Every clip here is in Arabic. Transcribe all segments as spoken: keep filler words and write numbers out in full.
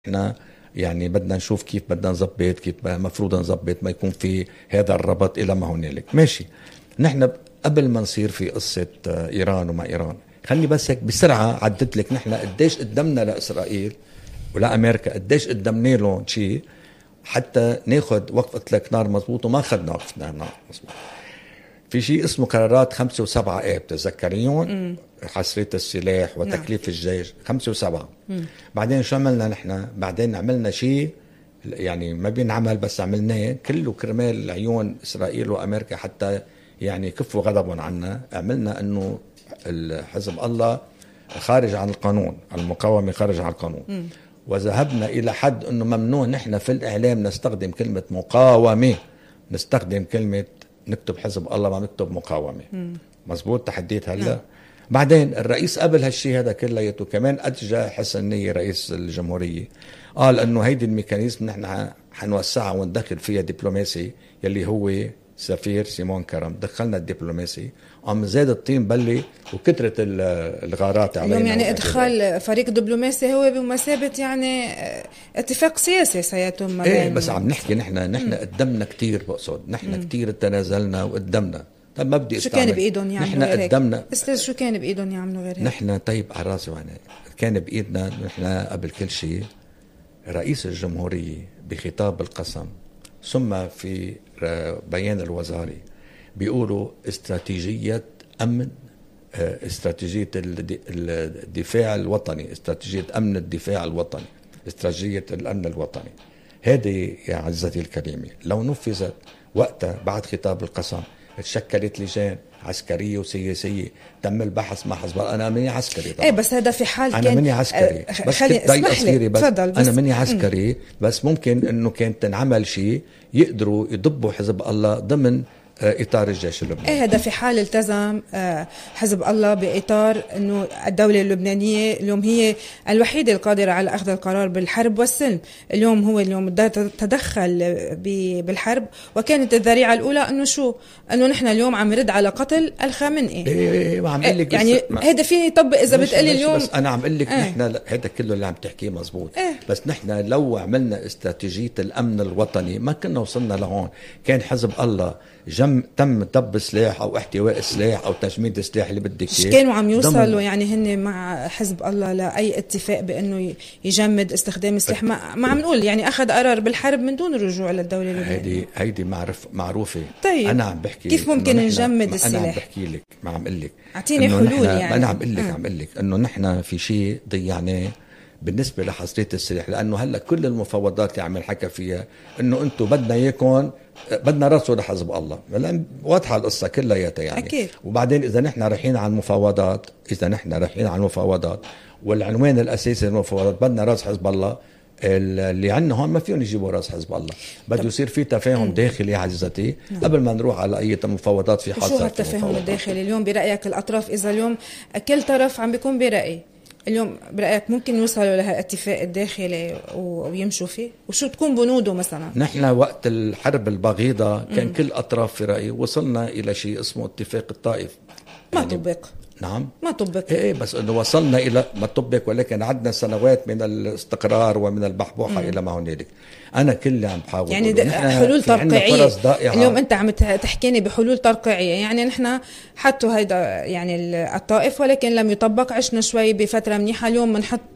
احنا يعني بدنا نشوف كيف بدنا نظبط، كيف مفروض نظبط ما يكون في هذا الربط الى ما هنالك. ماشي، نحن قبل ما نصير في قصة ايران وما ايران، خلي بس هيك بسرعة عدت لك نحن قديش قدمنا لاسرائيل ولا امريكا، قديش قدمنا لهم شيء حتى ناخد وقفة لك نار مضبوط، وما اخذنا وقفة نار مضبوط. في شيء اسمه قرارات خمسة وسبعة اب، تذكريون؟ حصرية السلاح وتكليف نعم. الجيش خمسة وسبعة. مم. بعدين شو عملنا نحن؟ بعدين عملنا شيء يعني ما بينعمل بس عملناه كله كرمال عيون إسرائيل وأمريكا حتى يعني كفوا غضبهم عنا. عملنا أنه حزب الله خارج عن القانون، المقاومة خارج عن القانون. مم. وذهبنا إلى حد أنه ممنوع نحن في الإعلام نستخدم كلمة مقاومة، نستخدم كلمة نكتب حزب الله ما نكتب مقاومة. مم. مزبوط تحديت هلا. نعم. بعدين الرئيس قبل هالشيء هذا كلياته كمان أجى حسن نية رئيس الجمهورية، قال أنه هيدي الميكانيزم نحن حنوسعها وندخل فيها دبلوماسي يلي هو سفير سيمون كرم. دخلنا الدبلوماسي، قام زاد الطين بلي وكترت الغارات علينا. اليوم يعني ادخال فريق دبلوماسي هو بمثابة يعني اتفاق سياسي سيتم. ايه بس عم نحكي نحن نحن قدمنا كتير، بقصد نحن كتير تنازلنا وقدمنا. طيب ما بدي شو كان بايدهم يعملوا نحن غير قدمنا استاذ؟ شو كان بايدهم يعملوا غير هيك؟ نحن طيب على راسي وانا كان بايدنا نحن قبل كل شيء رئيس الجمهورية بخطاب القسم ثم في بيان الوزاري بيقولوا استراتيجية أمن، استراتيجية الدفاع الوطني، استراتيجية أمن الدفاع الوطني، استراتيجية الأمن الوطني. هذه يا عزتي الكريمة لو نفذت وقتها بعد خطاب القسم تشكلت لجان عسكرية وسياسية تم البحث مع حزب الله. أنا مني عسكري طبعا. إيه بس هذا في حال أنا كان مني عسكري أه بس خلي اسمح لي بس, بس أنا مني عسكري م. بس ممكن إنه كانت تنعمل شيء يقدروا يضبوا حزب الله ضمن إطار الجيش اللبناني. إيه هذا في حال التزم حزب الله بإطار إنه الدولة اللبنانية اليوم هي الوحيدة القادرة على أخذ القرار بالحرب والسلم. اليوم هو اليوم تدخل بالحرب، وكانت الذريعة الأولى إنه شو؟ إنه نحن اليوم عم نرد على قتل الخامنئي. إيه عم أقول لك يعني هذا فيني يطبق إذا بتقلي اليوم. بس أنا عم أقول لك إيه؟ نحن هذا كله اللي عم تحكيه مزبوط. إيه؟ بس نحن لو عملنا استراتيجية الأمن الوطني ما كنا وصلنا لهون. كان حزب الله جم تم طب سلاح او احتواء سلاح او تجميد السلاح اللي بدك اياه. كانوا عم يوصلوا يعني هن مع حزب الله لاي اتفاق بانه يجمد استخدام السلاح. ما, ما عم نقول يعني اخذ قرار بالحرب من دون الرجوع للدوله اللبنانيه. هيدي هيدي معرف معروفه. طيب انا عم بحكي كيف ممكن نجمد السلاح؟ انا عم بحكي لك، ما عم اقول لك اعطيني حلول يعني. انا عم اقول لك عم اقول لك انه نحن في شيء ضيعناه بالنسبة لحصرية السلاح، لأنه هلأ كل المفاوضات اللي عم نحكي فيها إنه أنتم بدنا إياكم بدنا رأسه لحزب الله، لأن واضحة القصة كلها يعني. أكيد. وبعدين إذا نحن رايحين على المفاوضات إذا نحن رايحين على المفاوضات والعنوان الأساسي للمفاوضات بدنا رأس حزب الله، اللي عندنا هون ما فيهم يجيبوا رأس حزب الله. بده يصير في تفاهم م. داخلي عزتي م. قبل ما نروح على أي مفاوضات. في حال شو هالتفاهم الداخلي اليوم برأيك الأطراف؟ إذا اليوم كل طرف عم بيكون برأي، اليوم برأيك ممكن يوصلوا لهالاتفاق الداخلي ويمشوا فيه؟ وشو تكون بنوده مثلا؟ نحن وقت الحرب البغيضة كان م. كل أطراف في رأي، وصلنا إلى شيء اسمه اتفاق الطائف. ما يعني طبق. نعم ما طبق. ايه بس انه وصلنا الى ما طبق، ولكن عدنا سنوات من الاستقرار ومن البحبوحه الى ما هنالك. انا كل اللي عم بحاول يعني حلول ترقيعيه. اليوم انت عم تحكيني بحلول ترقيعيه، يعني نحن حطوا هيدا يعني الطائف ولكن لم يطبق. عشنا شوي بفتره منيحه، اليوم بنحط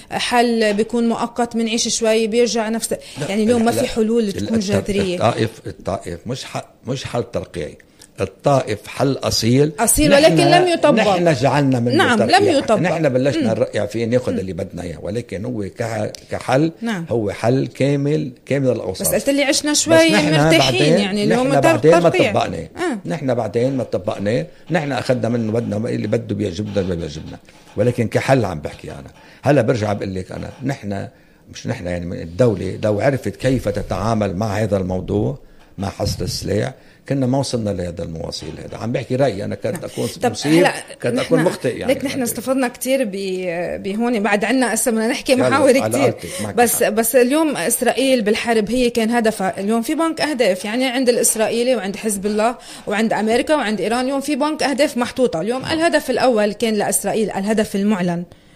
حل بيكون مؤقت، بنعيش شوي بيرجع نفس. يعني اليوم ما في حلول تكون جذريه. الطائف الطائف مش حل مش حل ترقيعي. الطائف حل أصيل أصيل ولكن لم يطبق. نحن جعلنا من نعم لم يطبق. نحن بلشنا نرقع فيه ناخذ اللي بدنا إياه، ولكن هو كحل نعم. هو حل كامل كامل الأوصاف. بس قلت لي عشنا شوي مرتاحين، يعني اليوم نحن بعدين ما طبقناه. آه. نحن بعدين ما طبقناه. نحن أخذنا منه بدنا اللي بده بيعجبنا ما بيعجبنا، ولكن كحل عم بحكي أنا. هلا برجع بقول لك أنا نحن مش نحن يعني من الدولة لو عرفت كيف تتعامل مع هذا الموضوع مع حصر السلاح كنا ما وصلنا لهذا المواصيل. هذا عم بحكي رأيي أنا، كنت أكون مصيب كنت أكون مخطئ يعني. لك نحن استفدنا كتير بهون، بعد عنا هسه بدنا نحكي محاور كتير. بس حق. بس اليوم إسرائيل بالحرب هي كان هدفها. اليوم في بنك أهداف يعني عند الإسرائيلي وعند حزب الله وعند أمريكا وعند إيران. اليوم في بنك أهداف محطوطة. اليوم الهدف الأول كان لإسرائيل الهدف المعلن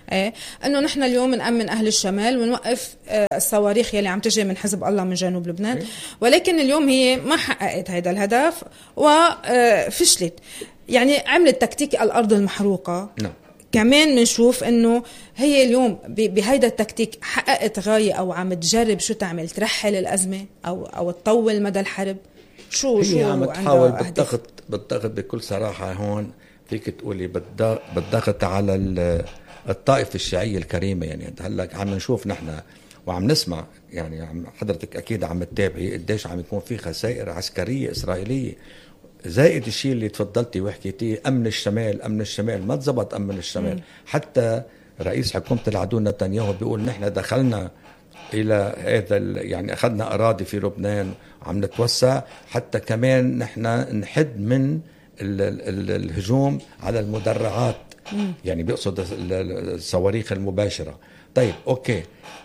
ايه انه نحن اليوم نأمن اهل الشمال ونوقف الصواريخ يلي عم تجي من حزب الله من جنوب لبنان. إيه؟ ولكن اليوم هي ما حققت هذا الهدف وفشلت، يعني عملت تكتيك الارض المحروقه. نعم. كمان بنشوف انه هي اليوم بهيدا التكتيك حققت غاية او عم تجرب شو تعمل، ترحل الازمة او او تطول مدى الحرب. شو هي شو عم تحاول بالضغط بالضغط بكل صراحة. هون فيك تقولي بالضغط على الطائفة الشيعية الكريمة. يعني هلا عم نشوف نحن وعم نسمع، يعني عم حضرتك اكيد عم تتابعي قديش عم يكون في خسائر عسكرية اسرائيلية، زائد الشيء اللي تفضلتي وحكيتيه امن الشمال. امن الشمال ما تزبط امن الشمال. م. حتى رئيس حكومة العدو نتنياهو بيقول نحن دخلنا الى هذا، يعني اخذنا اراضي في لبنان وعم نتوسع، حتى كمان نحن نحد من ال ال ال الهجوم على المدرعات. م. يعني بيقصد الصواريخ المباشرة. طيب اوكي،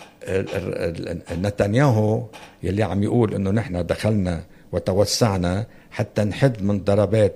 نتنياهو يلي عم يقول انه نحن دخلنا وتوسعنا حتى نحد من ضربات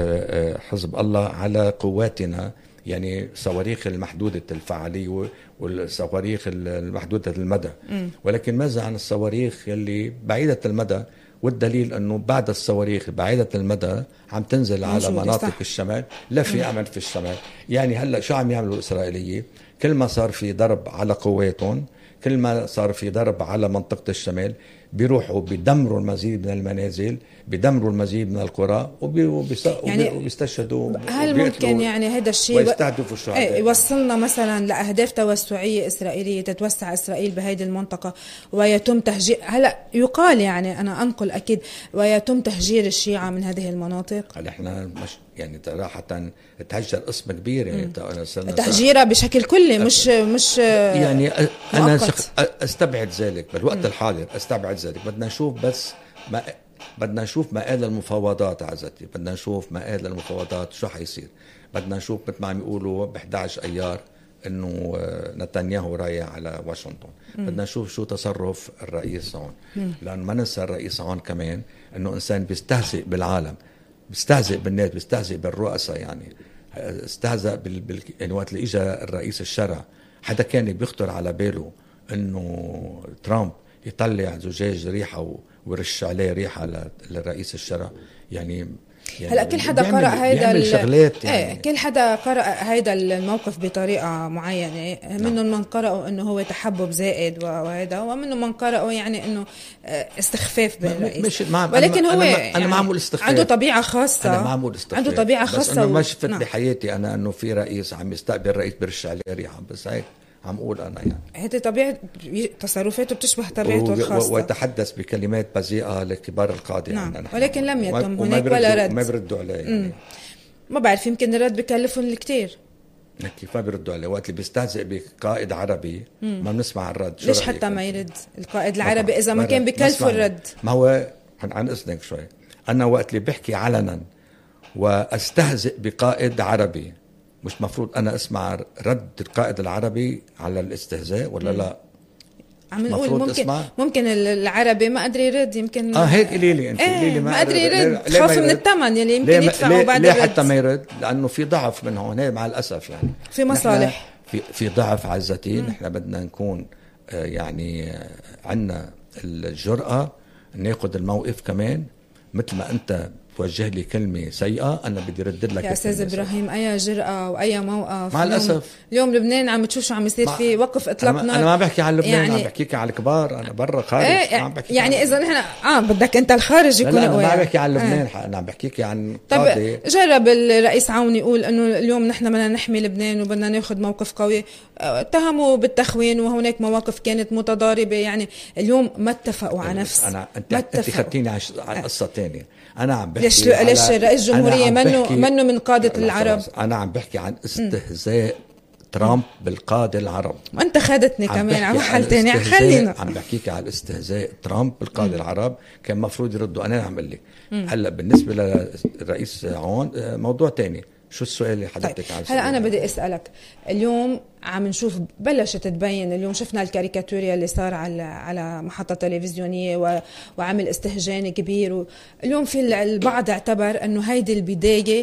حزب الله على قواتنا، يعني صواريخ المحدودة الفعالية والصواريخ المحدودة المدى. م. ولكن ماذا عن الصواريخ يلي بعيدة المدى؟ والدليل أنه بعد الصواريخ بعيدة المدى عم تنزل على مناطق صح. الشمال. لا في أمل في الشمال. يعني هلأ شو عم يعملوا الإسرائيلية؟ كل ما صار في ضرب على قواتهم، كل ما صار في ضرب على منطقة الشمال، بيروحوا بيدمروا المزيد من المنازل، بيدمروا المزيد من القرى، يعني وبيستشهدوا. هل ممكن يعني هذا الشيء ويستهدفوا الشهداء؟ يوصلنا مثلا لأهداف توسعية إسرائيلية، تتوسع إسرائيل بهذه المنطقة ويتم تهجير. هلا يقال، يعني أنا أنقل أكيد، ويتم تهجير الشيعة من هذه المناطق. هل إحنا مش يعني صراحة تهجر قسم كبير، يعني تهجيرها بشكل كلي، مش مش يعني أنا أستبعد ذلك بالوقت الحاضر، أستبعد ذلك. بدنا نشوف بس ما بدنا نشوف مآل المفاوضات عزتي، بدنا نشوف مآل المفاوضات شو حيصير. بدنا نشوف مثل ما عم يقولوا ب إحدى عشر أيار إنه نتنياهو رايح على واشنطن. م. بدنا نشوف شو تصرف الرئيس هون، لأن ما ننسى الرئيس هون كمان إنه إنسان بيستهزئ بالعالم، بيستهزئ بالناس، بيستهزئ بالرؤساء. يعني استهزأ بال... بال... يعني وقت اللي إجا الرئيس الشرع، حدا كان بيخطر على باله إنه ترامب يطلع زجاج ريحة و... ورش عليه ريحة للرئيس الشرع؟ يعني يعني هلا كل حدا قرأ هيدا شغلات يعني. ايه كل حدا قرأ هيدا الموقف بطريقة معينة. منهم من قرأوا انه هو تحبب زائد وهذا، ومنهم من قرأوا يعني انه استخفاف بالرئيس. ولكن هو أنا, يعني أنا معمول استخفاف، عنده طبيعة خاصة. أنا معمول استخفاف، عنده طبيعة خاصة. بس أنا ما شفت بحياتي أنا انه في رئيس عم يستقبل رئيس برش عليه ريحة، بس هيك عم أقول أنا يعني هذه طبيعة تصرفاته بتشبه طبيعته الخاصة، ويتحدث بكلمات بذيئة لكبار القادة. نعم. يعني ولكن لم يتم هناك ولا رد، ما بيردوا عليه يعني. ما بعرف، يمكن الرد بكلفهم الكتير. كيف ما بيردوا عليه؟ وقت اللي بيستهزئ بقائد عربي مم. ما بنسمع الرد. ليش حتى ما يرد القائد العربي إذا ما كان بكلفه الرد؟ ما هو عن إذنك شوي، أنا وقت اللي بحكي علنا واستهزئ بقائد عربي، مش مفروض أنا أسمع رد القائد العربي على الاستهزاء ولا مم. لا؟ عم نقول ممكن اسمع. ممكن العربي ما قدر يرد، يمكن اه هيك قولي لي انت. ايه ما قدر يرد، خاف من الثمن يلي يمكن يدفعه بعد ليه الرد. حتى ما يرد؟ لانه في ضعف من هون، هي مع الاسف يعني في مصالح، في في ضعف عزتي. نحن بدنا نكون آه يعني آه عندنا الجرأة ناخذ الموقف كمان. مثل ما انت توجه لي كلمة سيئة أنا بدي ردد لك يا أستاذ إبراهيم. أي جرأة وأي موقف مع الأسف. اليوم لبنان عم تشوف شو عم يصير فيه، وقف إطلاق نار. أنا ما بحكي عن لبنان، يعني عم بحكيك عن الكبار. أنا برا خارج ايه عم بحكي يعني إذا نحن آه بدك أنت الخارج يكون قوي. أنا ما بحكي عن لبنان، اه. أنا عم بحكيك عن قاضي. طب جرب الرئيس عون يقول إنه اليوم نحن بدنا نحمي لبنان وبدنا ناخذ موقف قوي، اتهموا بالتخوين وهناك مواقف كانت متضاربة. يعني اليوم ما اتفقوا على نفس. أنا أنت أنت خدتيني على قصة تانية. أنا عم بحكي ليش ليش رئيس الجمهورية منه منه من قادة العرب؟ أنا عم بحكي عن استهزاء ترامب بالقادة العرب. وأنت خدتني كمان على محل تاني. خلينا عم بحكيك على الاستهزاء ترامب بالقادة العرب. كان مفروض يردوا. أنا عم بقول لك هلا بالنسبة للرئيس عون موضوع تاني. شو السؤال اللي حضرتك طيب. هلا أنا بدي أسألك، اليوم عم نشوف بلشت تبين، اليوم شفنا الكاريكاتوريا اللي صار على على محطة تلفزيونية وعمل استهجان كبير. اليوم في البعض اعتبر أنه هيدي البداية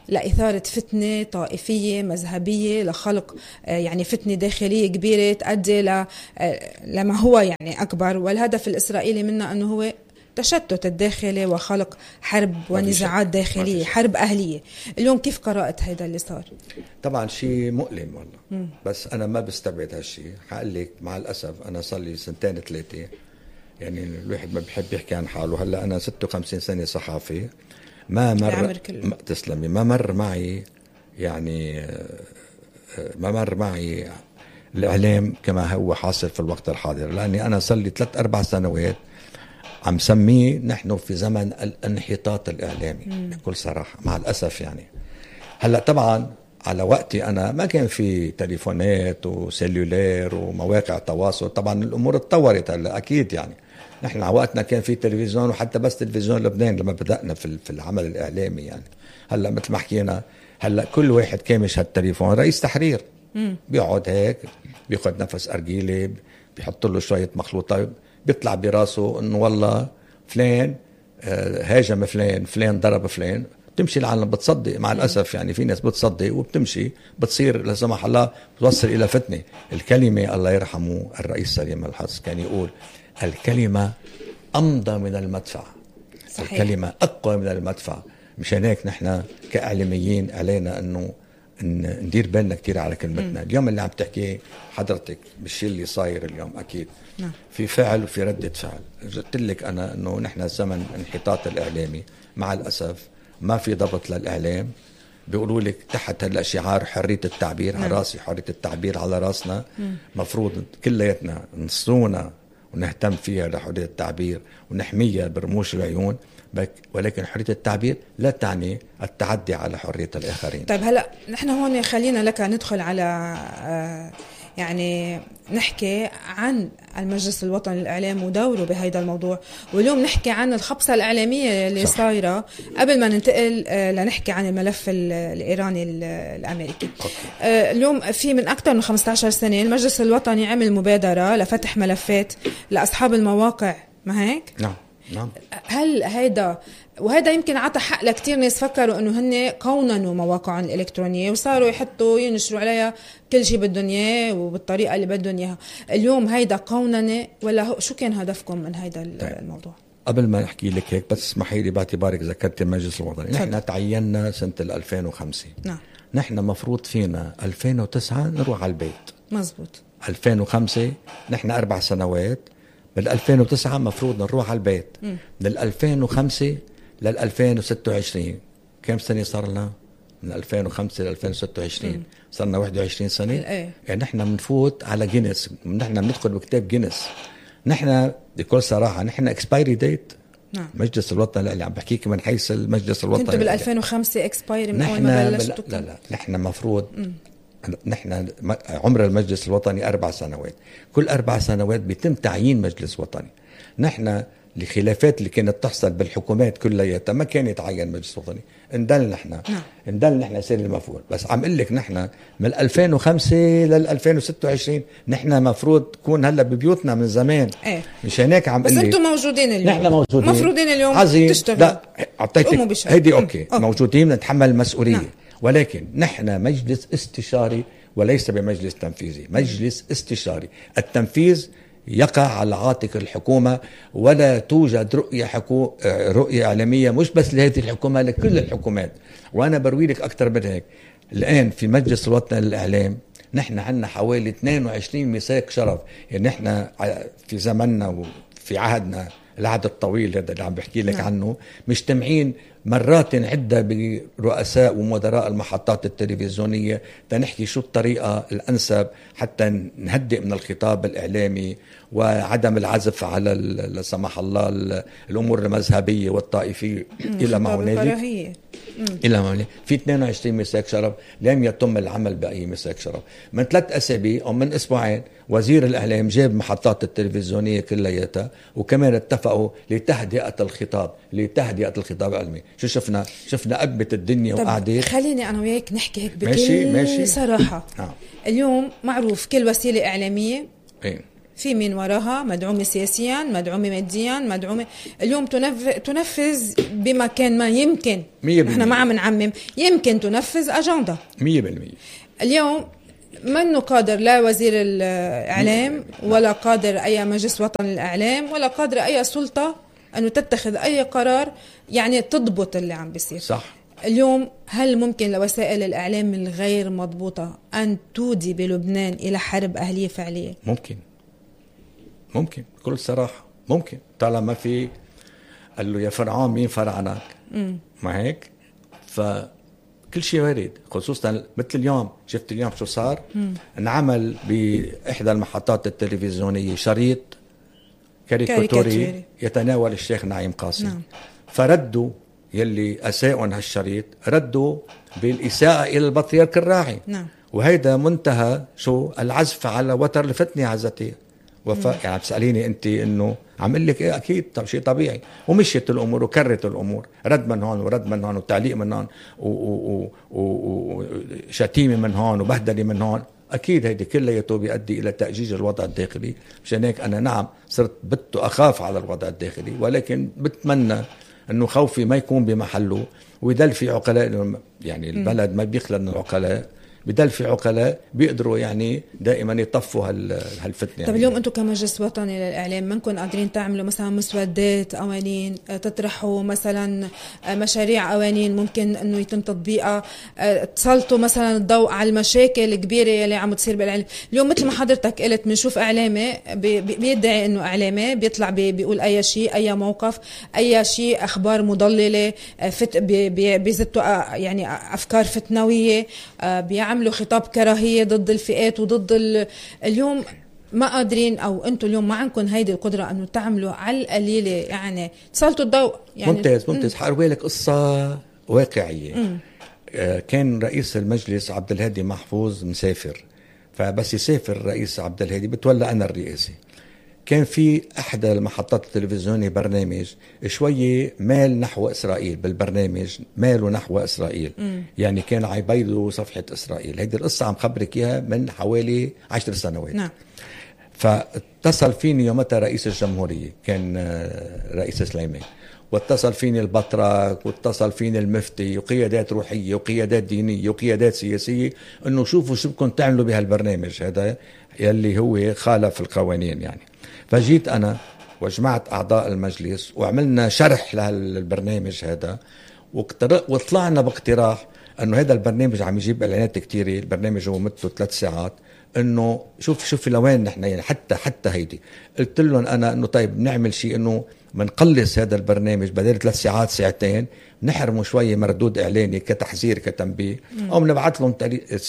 لإثارة فتنة طائفية مذهبية لخلق يعني فتنة داخلية كبيرة تؤدي لما هو يعني أكبر. والهدف الإسرائيلي منه أنه هو تشتت الداخلي وخلق حرب ونزاعات داخلية، حرب أهلية. اليوم كيف قرأت هذا اللي صار؟ طبعا شيء مؤلم والله. م. بس أنا ما بستبعد هالشيء. حقول لك مع الأسف أنا صار لي سنتين ثلاثة، يعني الواحد ما بيحب يحكي عن حاله. هلا أنا ستة وخمسين سنة صحافي، ما مر تسلمي ما مر معي يعني ما مر معي الإعلام كما هو حاصل في الوقت الحاضر، لأني أنا صار لي ثلاث أربع سنوات عم سميه نحن في زمن الانحطاط الإعلامي. مم. بكل صراحة مع الأسف يعني. هلأ طبعا على وقتي أنا ما كان في تليفونات وسيلولير ومواقع تواصل، طبعا الأمور اتطورت هلأ أكيد يعني. نحن على وقتنا كان في تلفزيون، وحتى بس تلفزيون لبنان لما بدأنا في في العمل الإعلامي يعني. هلأ مثل ما حكينا هلأ كل واحد كامش هالتليفون رئيس تحرير. مم. بيقعد هيك بياخد نفس أرجيلي، بيحط له شوية مخلوطات، بيطلع براسه انه والله فلان هاجم فلان، فلان ضرب فلان. بتمشي العالم بتصدق مع الأسف يعني. في ناس بتصدق وبتمشي بتصير لا سمح الله بتوصل إلى فتنة. الكلمة الله يرحمه الرئيس سليم الحظ كان يقول الكلمة أمضى من المدفع. صحيح. الكلمة أقوى من المدفع. مشان هيك نحن كإعلاميين علينا أنه ندير بالنا كتير على كلمتنا. م. اليوم اللي عم تحكي حضرتك بالشيء اللي صاير اليوم أكيد نعم. في فعل وفي ردة فعل. قلت لك أنا أنه نحن زمن انحطاط الإعلامي مع الأسف. ما في ضبط للإعلام. بيقولوا لك تحت هلا شعار حرية التعبير. نعم. على راسي حرية التعبير على راسنا. م. مفروض كلياتنا نصرونا ونهتم فيها لحرية التعبير ونحميها برموش العيون، ولكن حرية التعبير لا تعني التعدي على حرية الآخرين. طيب هلأ نحن هون خلينا لك ندخل على يعني نحكي عن المجلس الوطني للإعلام ودوره بهذا الموضوع. واليوم نحكي عن الخبصة الإعلامية اللي صايرة قبل ما ننتقل لنحكي عن الملف الإيراني الأمريكي. اليوم في من أكثر من خمسة عشر سنة المجلس الوطني عمل مبادرة لفتح ملفات لأصحاب المواقع، ما هيك؟ نعم نعم. هل هيدا وهذا يمكن عطى حق لكتير ناس فكروا انه هن قوننوا مواقعهم الالكترونيه وصاروا يحطوا ينشروا عليها كل شيء بدهم اياه وبالطريقه اللي بدهم اياها. اليوم هيدا قوننه ولا شو كان هدفكم من هيدا الموضوع؟ قبل ما احكي لك هيك بس اسمحي لي باعتبارك ذكرت المجلس الوطني. نحن تعيننا سنه ألفين وخمسة. نعم. نحن مفروض فينا ألفين وتسعة نروح على البيت. مزبوط. ألفين وخمسة نحن اربع سنوات. بال ألفين وتسعة مفروض نروح على البيت. م. من ألفين وخمسة لل ألفين وستة وعشرين كم سنة صار لنا؟ من ألفين وخمسة ل ألفين وستة وعشرين صرنا واحد وعشرين سنة. ايه. يعني نحن بنفوت على جينيس، نحن بندخل بكتاب جينيس. نحن بكل صراحة نحن اكسبايري ديت. نعم. مجلس الوطني اللي عم بحكيك من حيث المجلس الوطني كنت بال ألفين وخمسة اكسبايري من اول ما بلشتوا؟ لا لا نحن مفروض م. نحن عمر المجلس الوطني أربع سنوات. كل أربع سنوات بيتم تعيين مجلس وطني. نحن الخلافات اللي كانت تحصل بالحكومات كلياتها ما كان يتعين مجلس وطني. اندل نحن نعم. اندل نحن سير المفروض. بس عم اقول لك نحن من ألفين وخمسة لل ألفين وستة وعشرين نحن مفروض تكون هلا ببيوتنا من زمان. ايه. مشان هيك عم بس انتم موجودين اليوم. نحن موجودين مفروضين اليوم تشتغلوا. لا اعطيتك هيدي اوكي, أوكي. موجودين نتحمل المسؤوليه. نعم. ولكن نحن مجلس استشاري وليس بمجلس تنفيذي. مجلس استشاري. التنفيذ يقع على عاتق الحكومة، ولا توجد رؤية حكو... رؤية إعلامية مش بس لهذه الحكومة، لكل الحكومات. وأنا بروي لك أكثر من هيك. الآن في مجلس الوطني للإعلام نحن عندنا حوالي اثنين وعشرين مساك شرف. يعني نحن في زمننا وفي عهدنا العهد الطويل هذا اللي عم بحكي لك عنه مجتمعين مرات عدة برؤساء ومدراء المحطات التلفزيونية تنحكي شو الطريقة الأنسب حتى نهدئ من الخطاب الإعلامي وعدم العزف على لا سمح الله الأمور المذهبية والطائفية إلى ما هنالك. إلى ما هنالك في اثنين وعشرين مساك شرف لم يتم العمل بأي مساك شرف. من ثلاث أسابيع أو من أسبوعين وزير الإعلام جاب محطات التلفزيونية كلياتها وكمان اتفقوا لتهدئة الخطاب لتهدئة الخطاب العلمي. شو شفنا؟ شفنا أقبة الدنيا وقعدت. خليني أنا وياك نحكي هيك بكل ماشي ماشي. صراحة. آه. اليوم معروف كل وسيلة إعلامية إيه؟ في مين وراها، مدعومة سياسيا، مدعومة ماديا، مدعومة اليوم تنفذ, تنفذ بمكان ما. يمكن احنا ما عم نعمم، يمكن تنفذ أجندة مية بالمية. اليوم منه قادر لا وزير الإعلام ولا قادر أي مجلس وطني للإعلام ولا قادر أي سلطة أنه تتخذ أي قرار يعني تضبط اللي عم بيصير. صح. اليوم هل ممكن لوسائل الإعلام الغير مضبوطة أن تودي بلبنان إلى حرب أهلية فعلية؟ ممكن ممكن بكل صراحة ممكن، طالما في قال له يا فرعون مين فرعنك، ما هيك؟ فكل شيء وارد، خصوصا مثل اليوم شفت اليوم شو صار. مم. انعمل بإحدى المحطات التلفزيونية شريط كاريكاتوري يتناول الشيخ نعيم قاسم. نعم. فردوا يلي أساءوا هالشريط ردوا بالإساءة إلى البطريرك الراعي. نعم. وهيدا منتهى شو العزف على وتر الفتنة عزتي وفاء. يعني بسأليني أنت إنه عمل لك إيه؟ أكيد طب شيء طبيعي. ومشيت الأمور وكرت الأمور، رد من هون ورد من هون وتعليق من هون وشتيمة من هون وبهدلة من هون. أكيد هيدي كلياته بيؤدي إلى تأجيج الوضع الداخلي. مشان هيك أنا نعم صرت بت أخاف على الوضع الداخلي، ولكن بتمنى إنه خوفي ما يكون بمحله ويدل في عقلاء. يعني البلد ما بيخلى من العقلاء، بدل في عقلاء بيقدروا يعني دائما يطفوا هالفتنة. طب يعني اليوم أنتم كمجلس وطني للإعلام منكم قادرين تعملوا مثلا مسودات قوانين، تطرحوا مثلا مشاريع قوانين ممكن أنه يتم تطبيقها، تسلطوا مثلا الضوء على المشاكل الكبيرة اللي عم تصير بالإعلام؟ اليوم مثل ما حضرتك قلت بنشوف إعلامي بيدعي أنه إعلامي بيطلع بيقول أي شيء، أي موقف، أي شيء، أخبار مضللة، فت بيزتوا يعني أفكار فتنوية، بيعمل عملوا خطاب كراهية ضد الفئات وضد ال... اليوم ما قادرين أو أنتوا اليوم ما عندكم هيدي القدرة أنه تعملوا على القليلة يعني تسلطوا الضوء يعني. ممتاز ممتاز. حأروي لك قصة واقعية. آه كان رئيس المجلس عبد الهادي محفوظ مسافر، فبس يسافر الرئيس عبد الهادي بتولى أنا الرئاسة. كان في أحد المحطات التلفزيونية برنامج شوية مال نحو إسرائيل، بالبرنامج ماله نحو إسرائيل. م. يعني كان عيبيدوا صفحة إسرائيل. هيدي القصة عم خبرك إياها من حوالي عشر سنوات. نعم. فاتصل فيني يومتها رئيس الجمهورية كان رئيس سليمان، واتصل فيني البطرك، واتصل فيني المفتي وقيادات روحية وقيادات دينية وقيادات سياسية انه شوفوا شو بدكم تعملوا بهالبرنامج هذا يلي هو خالف القوانين يعني. فجيت انا وجمعت اعضاء المجلس وعملنا شرح لهالبرنامج هذا، وطلعنا باقتراح انه هذا البرنامج عم يجيب اعلانات كتيرة. البرنامج هو مدته ثلاث ساعات. انه شوف شوف لوين نحن يعني حتى حتى هيدي قلت لهم انا انه طيب نعمل شيء انه منقلص هذا البرنامج بدل ثلاث ساعات ساعتين، نحرمه شويه مردود اعلاني كتحذير كتنبيه، او بنبعث لهم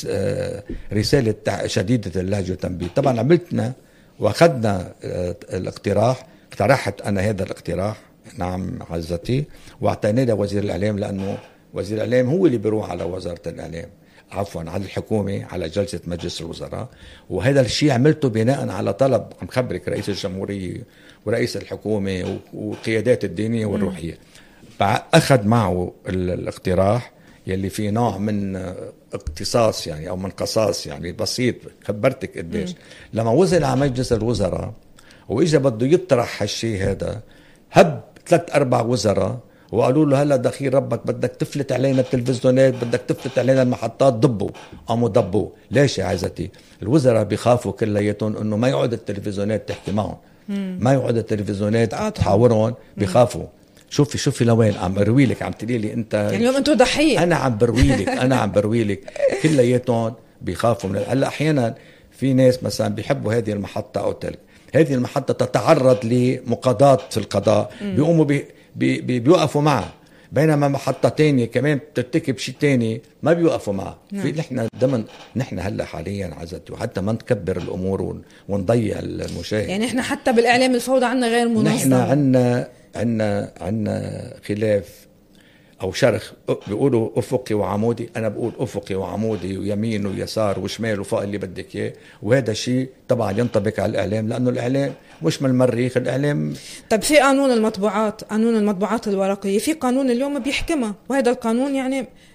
رساله شديده اللهجه وتنبيه. طبعا عملتنا واخذنا الاقتراح، اقترحت انا هذا الاقتراح نعم عزتي، واعطيناه لوزير الاعلام، لانه وزير الاعلام هو اللي بيروح على وزاره الاعلام عفوا على الحكومة على جلسة مجلس الوزراء. وهذا الشيء عملته بناء على طلب عم خبرك رئيس الجمهورية ورئيس الحكومة وقيادات الدينية والروحية. أخذ معه الاقتراح يلي فيه نوع من اقتصاص يعني أو من قصاص يعني بسيط. خبرتك قديش لما وصل على مجلس الوزراء وإجا بده يطرح هالشيء هذا، هب ثلاث أربع وزراء وقالوا له هلا دخيل ربك بدك تفلت علينا التلفزيونات، بدك تفلت علينا المحطات، ضبوا. قاموا ضبوا. ليش يا عزتي؟ الوزراء بيخافوا كلياتهم انه ما يقعد التلفزيونات تحكي معهم، ما يقعد التلفزيونات تحاورهم، بيخافوا. شوفي شوفي لوين عم بروي لك، عم تقولي لي انت يعني اليوم انتوا ضحيه. انا عم بروي لك انا عم بروي لك كلياتهم بيخافوا من هلا. احيانا في ناس مثلا بيحبوا هذه المحطه او تلك، هذه المحطه تتعرض لمقاضاه في القضاء، بيقوموا بي بي بي بيوقفوا معه، بينما محطة تانية كمان بترتكب شيء تاني ما بيوقفوا معه. نعم. في نحن ضمن نحن هلا حاليا عزت، وحتى ما نكبر الامور ونضيع المشاهد. يعني احنا حتى بالاعلام الفوضى عنا غير منظم. نحن عنا عنا عنا خلاف او شرخ، بيقولوا افقي وعمودي، انا بقول افقي وعمودي ويمين ويسار وشمال وفوق اللي بدك اياه. وهذا شيء طبعا ينطبق على الاعلام، لانه الاعلام مش من المريخ. الاعلام طب في قانون المطبوعات، قانون المطبوعات الورقيه، في قانون اليوم بيحكمها، وهذا القانون يعني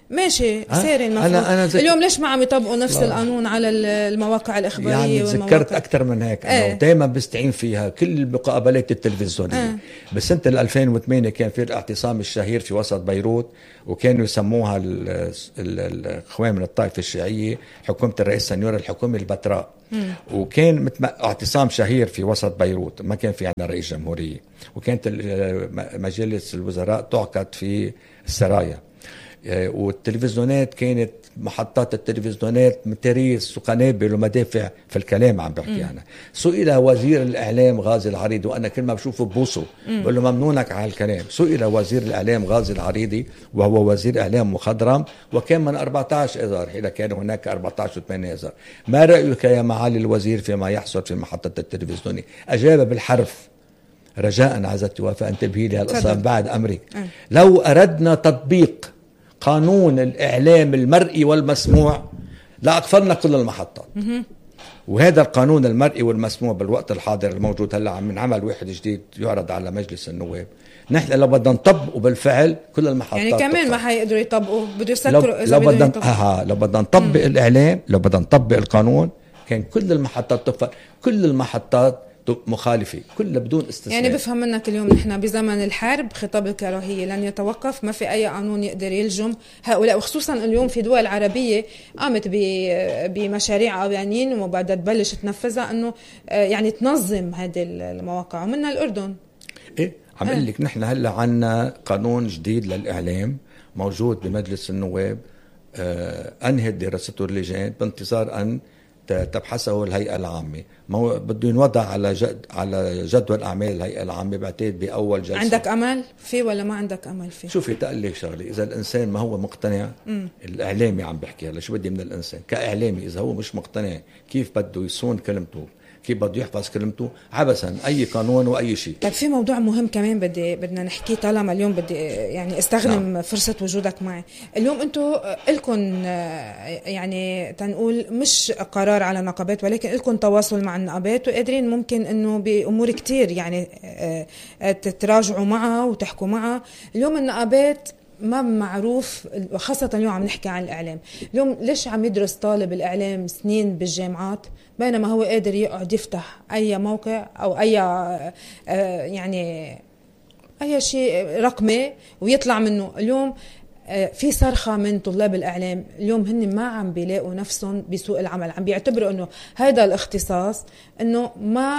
ماشي ساري المفروض. أنا أنا اليوم ليش ما عم يطبقوا نفس لا. القانون على المواقع الإخبارية؟ يعني ذكرت أكثر من هيك أنا ايه. دايما بستعين فيها كل المقابلات التلفزيونية ايه. بسنة ألفين وثمانية كان في الاعتصام الشهير في وسط بيروت، وكانوا يسموها الإخوان من الطائفة الشيعية حكومة الرئيس سنيور الحكومة البتراء. مم. وكان اعتصام شهير في وسط بيروت، ما كان في عندنا رئيس جمهورية، وكانت مجالس الوزراء تعقد في السرايا، والتلفزيونات كانت محطات التلفزيونات متريس وقنابل ومدافع في الكلام عم بحكي أنا. سئل وزير الإعلام غازي العريضي، وأنا كل ما بشوفه ببوسه بقول له ممنونك على الكلام. سئل وزير الإعلام غازي العريضي وهو وزير إعلام مخضرم، وكان من أربعة عشر إذار حين كان هناك أربعة عشر وثمانية إذار. ما رأيك يا معالي الوزير فيما يحصل في محطة التلفزيون؟ أجاب بالحرف: رجاء عزت وفاء انتبهي لي هالقصة بعد أمرك. أه. لو أردنا تطبيق قانون الإعلام المرئي والمسموع لا أقفلنا كل المحطات. وهذا القانون المرئي والمسموع بالوقت الحاضر الموجود هلا عم نعمل واحد جديد يعرض على مجلس النواب. نحن لو بدنا نطبقه بالفعل كل المحطات يعني كمان ما حيقدروا يطبقوا، بده يسكروا إذا لو بدنا آه لو بدنا نطبق مم. الإعلام، لو بدنا نطبق القانون كان كل المحطات تقفل، كل المحطات مخالفة كلها بدون استثناء. يعني بفهم منك اليوم نحن بزمن الحرب خطاب الكراهية لن يتوقف، ما في أي قانون يقدر يلجم هؤلاء، وخصوصا اليوم في دول عربية قامت بمشاريع قوانين وبعدها تبلش تنفذها أنه يعني تنظم هذه المواقع، ومنها الأردن. إيه عم أقول لك نحن هلا عنا قانون جديد للإعلام موجود بمجلس النواب، آه أنهت دراسته اللجان بانتظار أن تبحثه الهيئة العامة. ما بده ينوضع على جد على جدول أعمال الهيئة العامة بعتقد بأول جلسة. عندك أمل فيه ولا ما عندك أمل فيه؟ شوفي تقلك شغلي، إذا الإنسان ما هو مقتنع م. الإعلامي عم بحكي هلا، شو بدي من الإنسان كإعلامي؟ إذا هو مش مقتنع كيف بده يصون كلمته، كيف بده يحفظ كلمته، عبثا أي قانون وأي شيء. طيب في موضوع مهم كمان بدي بدنا نحكي طالما اليوم بدي يعني استخدم نعم. فرصة وجودك معي اليوم. أنتوا إلكن يعني تنقول مش قرار على نقابات، ولكن إلكن تواصل مع النقابات وقادرين ممكن إنه بأمور كتير يعني تتراجعوا معها وتحكوا معها. اليوم النقابات ما معروف، وخاصة اليوم عم نحكي عن الإعلام. اليوم ليش عم يدرس طالب الإعلام سنين بالجامعات بينما هو قادر يقعد يفتح أي موقع أو أي يعني أي شيء رقمي ويطلع منه؟ اليوم في صرخة من طلاب الإعلام اليوم هن ما عم بيلاقوا نفسهم بسوق العمل، عم بيعتبروا أنه هذا الاختصاص أنه ما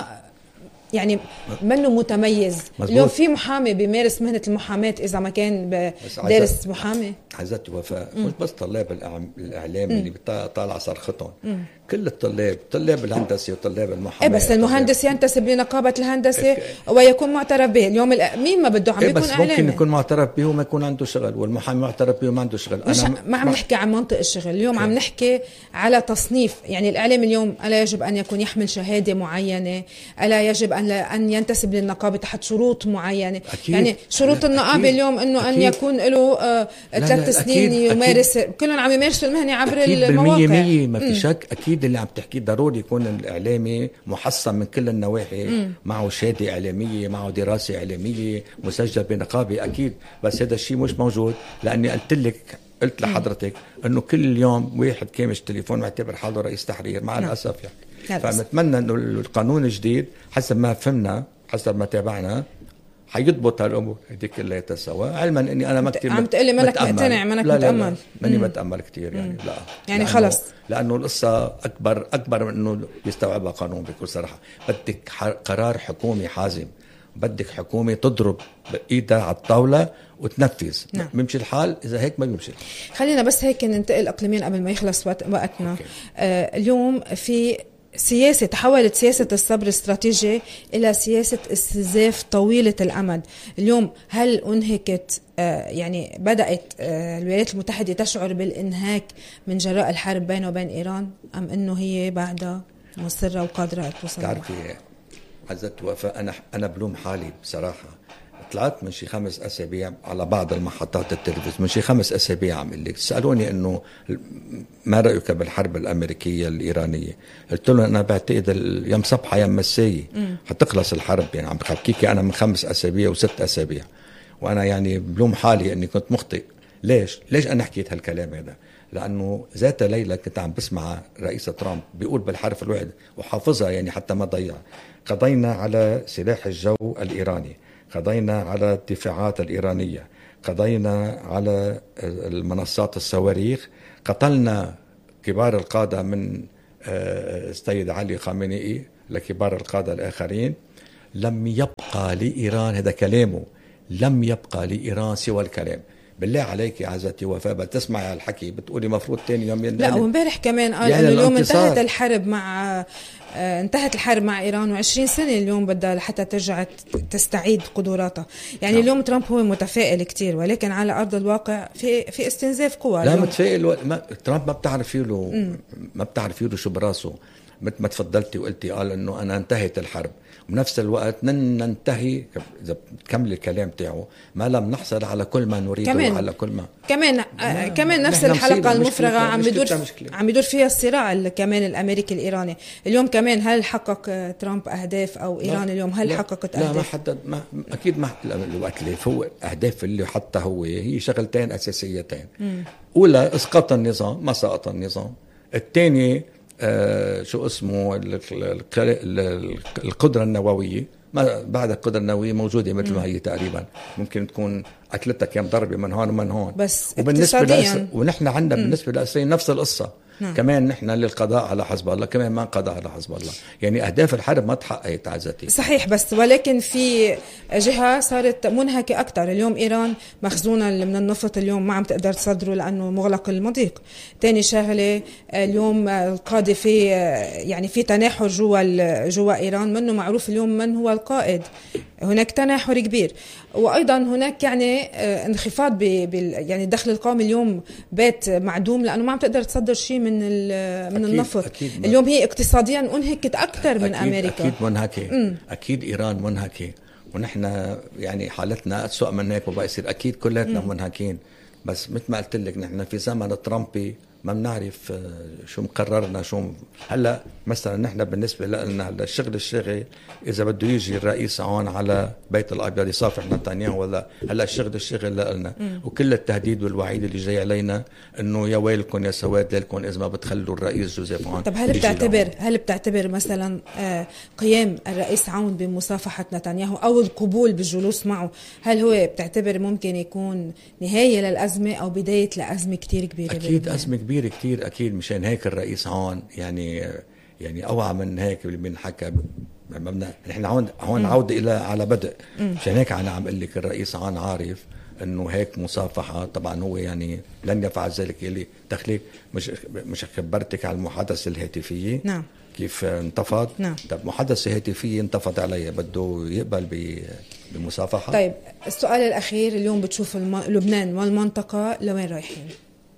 يعني منه متميز. مزبوط. اليوم في محامي بيمارس مهنة المحاماة إذا ما كان دارس محامي. عزت وفاء مش بس طلاب الإعلام اللي بيطالع صرختهم، كل الطلاب، طلاب الهندسة وطلاب المحاماة. إيه بس المهندس ينتسب لنقابة الهندسة ويكون معترف به. اليوم مين ما بده عم إيه بيكون بس إعلامي. ممكن يكون معترف به وما يكون عنده شغل، والمحامي معترف به وما عنده شغل. مش أنا ما عم نحكي عن منطق الشغل اليوم، عم نحكي على تصنيف. يعني الإعلام اليوم ألا يجب أن يكون يحمل شهادة معينة، ألا يجب أن أن ينتسب للنقابة تحت شروط معينة. أكيد. يعني شروط النقابة اليوم إنه أن يكون له آه ثلاث سنين يمارس، كلهم عم يمارسوا المهنة عبر المواقع. بالمية ما في شك. أكيد اللي عم تحكيه ضروري يكون الإعلامي محصن من كل النواحي، مم. معه شهادة إعلامية، معه دراسة إعلامية، مسجل بنقابة أكيد. بس هذا الشيء مش موجود، لأني قلت لك قلت لحضرتك أنه كل يوم واحد كامش تليفون معتبر حاله رئيس تحرير مع نعم. الأسف يعني. فنتمنى أنه القانون الجديد حسب ما فهمنا حسب ما تابعنا حيضبط هالامور هذيك كلها سوا، علما اني انا ما كثير عم تقلي منك مقتنع منك متامل. ماني بتامل كثير يعني مم. لا يعني لأنه خلص لانه القصه اكبر اكبر من انه يستوعبها قانون. بكل صراحه بدك قرار حكومي حازم، بدك حكومه تضرب بايدها على الطاوله وتنفذ. نعم. بيمشي الحال، اذا هيك ما بيمشي. خلينا بس هيك ننتقل اقليميا قبل ما يخلص وقتنا. آه اليوم في سياسة تحولت سياسة الصبر الاستراتيجي إلى سياسة استنزاف طويلة الأمد. اليوم هل أنهكت آه يعني بدأت آه الولايات المتحدة تشعر بالإنهاك من جراء الحرب بينه وبين إيران، أم أنه هي بعدها مصرة وقادرة توصل؟ تعرفي عزت وفاء، أنا أنا بلوم حالي بصراحة. طلعت من شي خمس أسابيع على بعض المحطات التلفزيون، من شي خمس أسابيع عم لك سألوني إنه ما رأيك بالحرب الأمريكية الإيرانية؟ قلت لهم أنا بعتقد يوم صبحة يوم مساية حتخلص الحرب. يعني عم بحكيكي أنا من خمس أسابيع وست أسابيع، وأنا يعني بلوم حالي إني كنت مخطئ ليش ليش انا حكيت هالكلام هذا؟ لانه ذات ليله كنت عم بسمع رئيس ترامب بيقول بالحرف الواحد وحافظها يعني حتى ما ضيع: قضينا على سلاح الجو الايراني، قضينا على الدفاعات الايرانيه، قضينا على المنصات الصواريخ، قتلنا كبار القاده من السيد علي خامنئي لكبار القاده الاخرين. لم يبقى لايران، هذا كلامه، لم يبقى لايران سوى الكلام. بالله عليك يا عزتي وفاء بتسمعي هالحكي بتقولي مفروض تاني يوم لا، وامبارح كمان قال يعني انه اليوم انتهت الحرب مع آه انتهت الحرب مع ايران وعشرين سنة اليوم بدها لحتى ترجع تستعيد قدراتها. يعني نعم. اليوم ترامب هو متفائل كتير، ولكن على ارض الواقع في في استنزاف قوى. لا متفائل و... ما... ترامب ما بتعرفي له م. ما بتعرفي له شو براسه. مثل ما تفضلتي وقلتي قال انه انا انتهت الحرب، وبنفس الوقت لن ننتهي اذا بتكمل الكلام تاعه ما لم نحصل على كل ما نريده وعلى كل ما كمان آه كمان نفس الحلقه المفرغه عم بيدور عم بيدور فيها الصراع كمان الامريكي الايراني. اليوم كمان هل حقق ترامب اهداف او ايران اليوم هل لا حققت اهداف؟ لا ما حدد ما اكيد ما الوقت اللي هو اهداف اللي حتى هو هي شغلتين اساسيتين. م. اولى اسقاط النظام، ما سقط النظام. الثاني آه شو اسمه القدرة النووية. ما بعد القدرة النووية موجودة مثل ما هي تقريبا، ممكن تكون أكلتها كم ضربة من هون ومن هون. بس وبالنسبة لأسر... ونحن عندنا بالنسبة للأسرين نفس القصة. نعم. كمان نحن للقضاء على حزب الله، كمان ما قضاء على حزب الله. يعني أهداف الحرب ما تحققت عزتي. صحيح، بس ولكن في جهة صارت منهكة أكتر. اليوم إيران مخزونة من النفط اليوم ما عم تقدر تصدره لأنه مغلق المضيق. تاني شغلة اليوم القادة في يعني في تناحر جوا جوا إيران، منه معروف اليوم من هو القائد. هناك تناحر كبير، وأيضا هناك يعني انخفاض بال يعني الدخل القومي اليوم بات معدوم لأنه ما عم تقدر تصدر شيء من من أكيد النفط. أكيد اليوم هي اقتصاديا انهكت أكثر من أكيد أمريكا. أكيد منهكة. م. أكيد إيران منهكة، ونحن يعني حالتنا أسوأ من هيك وبقى يصير أكيد كلاتنا منهكين. بس مثل ما قلت لك نحن في زمن ترامبي ما بنعرف شو مقررنا شو م... هلا مثلا نحن بالنسبه لنا هلا الشغل الشاغل اذا بده يجي الرئيس هون على بيت الابيض يصافح نتنياهو ولا هلا الشغل الشاغل لنا، وكل التهديد والوعيد اللي جاي علينا انه يا ويلكم يا سواد لكم اذا ما بتخلوا الرئيس جوزيف عون. طب هل بتعتبر هل بتعتبر مثلا آه قيام الرئيس عون بمصافحه نتنياهو او القبول بالجلوس معه، هل هو بتعتبر ممكن يكون نهايه للازمه او بدايه لازمه كتير كبيره؟ اكيد ازمه كبيره كتير اكيد. مشان هيك الرئيس عون يعني يعني اوعى من هيك اللي بنحكى. نحن هون هون عوده الى على بدء. مشان هيك انا عم اقول لك الرئيس عون عارف انه هيك مصافحه. طبعا هو يعني لن يفعل ذلك. اللي تخليك مش مش خبرتك على المحادثه الهاتفيه. نعم. كيف انتفض. نعم. طب محادثه هاتفيه انتفض عليها، بده يقبل بمصافحه. طيب السؤال الاخير، اليوم بتشوف الم... لبنان والمنطقه لوين رايحين؟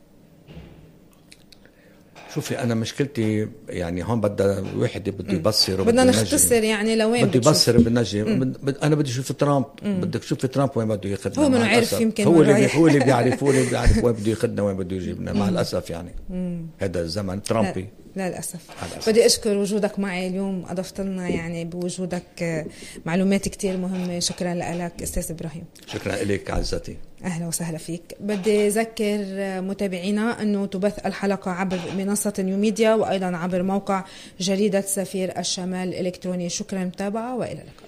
شوفي أنا مشكلتي يعني هون بدأ واحد بده يبصر بدنا نختصر يعني لوين بده يبصر بنجي. أنا بدي أشوف ترامب. بدك تشوف ترامب وين بده ياخذنا. هو منو عارف يمكن هو اللي هو اللي بيعرف هو اللي بيعرف وين بده ياخذنا وين بده يجيبنا. مع الأسف يعني مم. هذا الزمن ترامبي. لا للأسف. بدي أشكر وجودك معي اليوم، أضفت لنا يعني بوجودك معلومات كتير مهمة. شكرا لك أستاذ إبراهيم. شكرا لك عزتي. أهلا وسهلا فيك. بدي أذكر متابعينا أنه تبث الحلقة عبر منصة نيو ميديا وأيضا عبر موقع جريدة سفير الشمال الإلكتروني. شكرا متابعة وإلى اللقاء.